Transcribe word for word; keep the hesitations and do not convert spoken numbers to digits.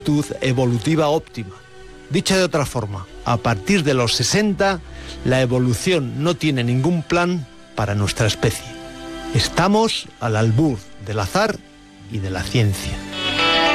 evolutiva óptima. Dicha de otra forma, a partir de los sesenta, la evolución no tiene ningún plan para nuestra especie. Estamos al albur del azar y de la ciencia.